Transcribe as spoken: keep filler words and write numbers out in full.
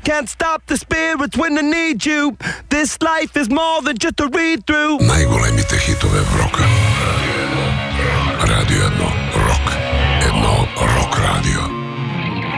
Can't stop the spirits when I need you. This life is more than just a read-through. Най-големите хитове